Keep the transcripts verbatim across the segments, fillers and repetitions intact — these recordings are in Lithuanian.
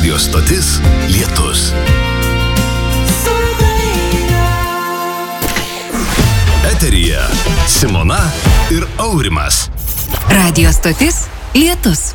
Radio stotis Lietus. Eteryje Simona ir Aurimas. Radio stotis Lietus.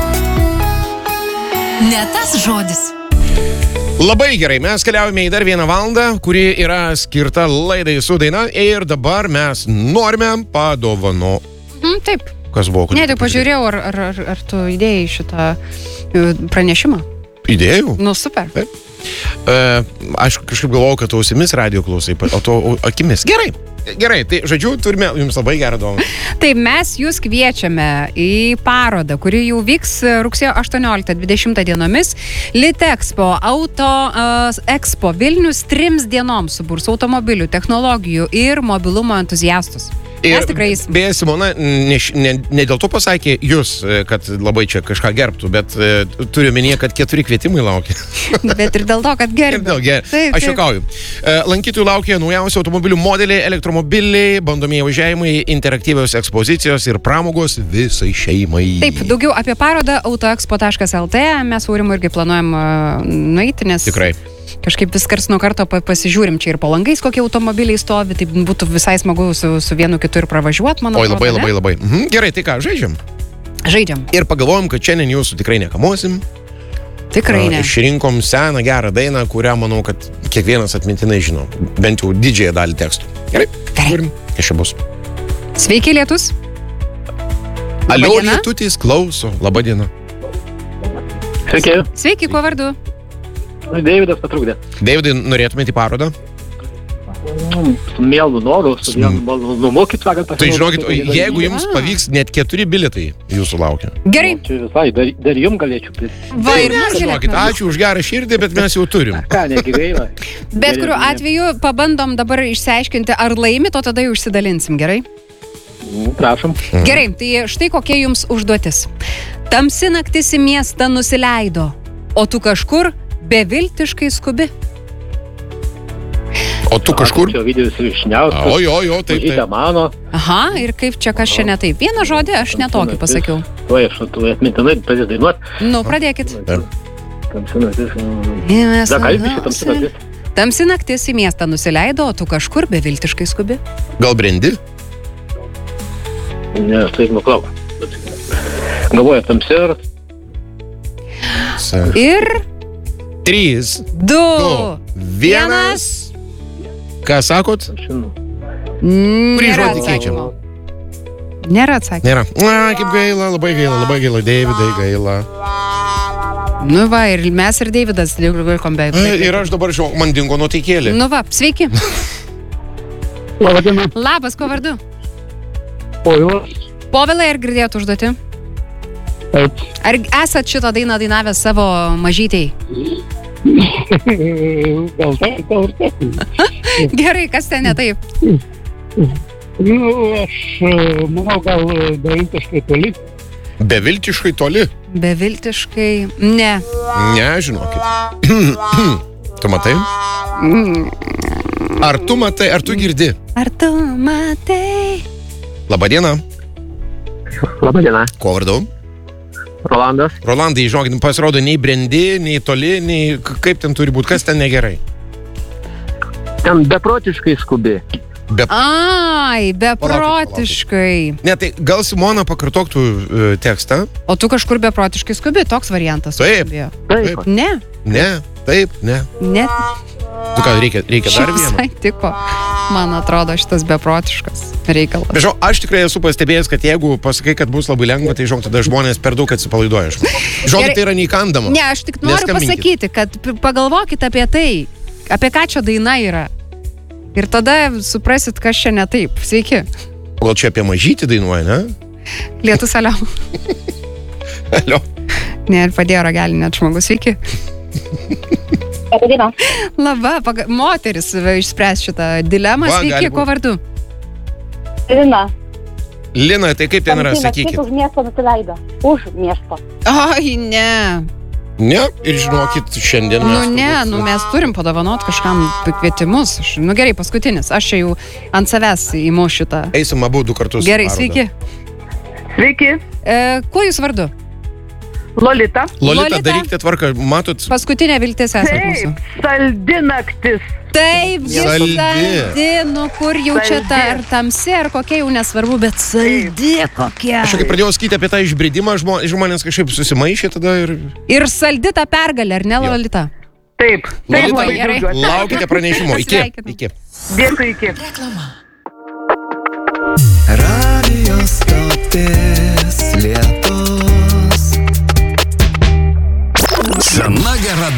Ne tas žodis. Labai gerai, mes keliaujame į dar vieną valandą, kuri yra skirta laidai su daina ir dabar mes norime padovano. Mm, taip. Kas buvo? Ne, tai pažiūrėjau, ar, ar, ar, ar tu įdėjai šitą pranešimą. Įdėjau? Nu, super. Taip. E, aš kažkaip galvojau, kad ausimis radio klausai, o to akimis. Gerai. Gerai, tai žodžiu, turime jums labai gerą dovaną. Tai mes jūs kviečiame į parodą, kuri jau vyks rugsėjo aštuonioliktą dvidešimtą dienomis. Litexpo Auto uh, Expo Vilnius trims dienoms suburs automobilių, technologijų ir mobilumo entuziastus. Ir mes tikrai... Beje, Simona ne, ne, ne dėl to pasakė jūs, kad labai čia kažką gerbtų, bet e, turiu minėję, kad keturi kvietimai laukia. Bet ir dėl to, kad gerbtų. Ger... Aš juokauju. E, lankytojų laukia naujausi automobilių modeliai, elektromobiliai, bandomieji važiavimai, interaktyvios ekspozicijos ir pramogos visai šeimai. Taip, daugiau apie parodą autoexpo taškas lt mes Aurimu irgi planuojam uh, nueiti, nes... Tikrai. Kažkaip vis kars nuo karto pasižiūrim čia ir po langais, kokie automobiliai stovi, tai būtų visai smagu su, su vienu kitu ir pravažiuoti, manau. Oi, labai, labai, labai. Mhm. Gerai, tai ką, žaidžiam? Žaidžiam. Ir pagalvojom, kad šiandien jūsų tikrai nekamuosim. Tikrai ne. Išrinkom seną gerą dainą, kurią, manau, kad kiekvienas atmintinai žino. Bent jau didžiąją dalį tekstų. Gerai, žiūrim, kas čia bus. Sveiki, Lietus. Alio, Lietutis klauso. Labadiena. Sveiki. Sveiki, kuo vardu? Deividas patrukdė. Deividai, norėtumėte į parodą? Su mielu noru, su mielu mokyti, sakant. Tai žinokit, jeigu jums pavyks, net keturi bilietai jūsų laukia. Gerai. Čia visai, dar, dar jums galėčiau pris. Va, ir mes žinokit, ačiū už gerą širdį, bet mes jau turim. Ką, negi gaila. Bet kuriuo atveju pabandom dabar išsiaiškinti, ar laimit, o tada jau išsidalinsim, gerai? Prašom. Mhm. Gerai, tai štai kokia jums užduotis. Tamsi naktis į miestą nusileido, o tu kažkur beviltiškai skubi. O tu kažkur? Čia Ovidijus Vyšniauskas. O, jo, jo, taip, taip. Mano. Aha, ir kaip čia kas čia ne taip. Vieną žodį aš netokį pasakiau. Tuoj, aš tu atmintinai pradės dainuoti. Nu, pradėkit. Tamsi naktis. Da, ką jūs biškai tamsi naktis? Tamsi naktis į miestą nusileido, o tu kažkur beviltiškai skubi. Gal brendi? Ne, aš taip nuklauk. Galvoju, tamsi ir... Ir... Trys. Du. Vienas. Ką sakot? Kurį žodį keičiam? Nėra atsakymų. Nėra. Na, kaip gaila, labai gaila, labai gaila. Deividai gaila. Nu va, ir mes ir Deividas likom be... Ir aš dabar žinau, man dingo nuotaikėlį. Nu va, sveiki. Labadiena. Labas, kuo vardu? Povilas. Povilai, ar girdėjot užduoti? Taip. Ar esat šitą dainą dainavę savo mažytei? Gal taip, gal taip. Gerai, kas ten ne taip? Nu, aš manau, gal beviltiškai toli. Beviltiškai toli? Beviltiškai... Ne. Ne, žinokit. Tu matai? Ar tu matai, ar tu girdi? Ar tu matai? Labadiena. Labadiena. Kuo vardu? Rolandas. Rolandai, žinokit, pasirodo, nei brendi, nei toli, nei kaip ten turi būti, kas ten negerai? Ten beprotiškai skubi. Be... Ai, beprotiškai. Ne, tai gal Simona pakartok tu uh, tekstą? O tu kažkur beprotiškai skubi, toks variantas. Taip. Skubėjo. Taip. Ne. Ne, taip, ne. Ne. Tu ką, reikia, reikia dar Šiaip vieną? visai tiko. Man atrodo, šitas beprotiškas reikalas. Bet žinau, aš tikrai esu pastebėjęs, kad jeigu pasakai, kad bus labai lengva, tai žinau, tada žmonės per daug atsipalaiduoja. Žinau, Gerai. tai yra neįkandama. Ne, aš tik noriu Neskambinkit. pasakyti, kad p- pagalvokit apie tai, apie ką čia daina yra. Ir tada suprasit, kas čia ne taip. Sveiki. Gal čia apie mažytį dainuoja, ne? Lietus, alio. Alio. Ne, ir padėjo ragelį net žmogus. Sveiki. Labadiena. Laba, paga... moteris išspręs šitą dilemą. Va, Sveiki, gali kuo vardu? Lina. Lina, tai kaip ten yra, Tamsi naktis sakykit? Už miesto nusileido. Už miesto. Ai, ne. Ne, ir žinokit, šiandien mes... Nu ne, turbūt- nu mes turim padovanot kažkam kvietimus. Aš, nu gerai, paskutinis. Aš čia jau ant savęs įmu šitą. Eisim abu du kartus. Gerai, parodą. sveiki. Sveiki. E, kuo jūs vardu? Lolita. Lolita, Lolita. darykite tvarką, matot? Paskutinė viltis esate mūsų. Taip, saldi naktis. Taip, Saldi. saldi, nu kur jau čia ta, Saldi. ar tamsi, ar kokia jau nesvarbu, bet saldi kokia. Aš kai pradėjau skaityti apie tą išbridimą, žmo- žmonės kažkaip susimaišė tada ir... Ir saldi ta pergalė, ar ne, Jo. Lolita? Taip, taip, Lolita, labai gerai. džiaugiuosi. laukite pranešimo. Iki. Sveikinu. Iki. Dėkui, iki. Radio stotis Lietuva.